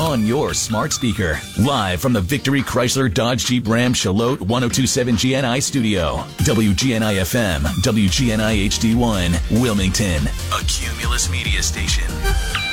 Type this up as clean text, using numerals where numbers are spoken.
on your smart speaker. Live from the Victory Chrysler Dodge Jeep Ram Charlotte 1027 GNI studio. WGNI FM, WGNI HD1, Wilmington, a Cumulus media station.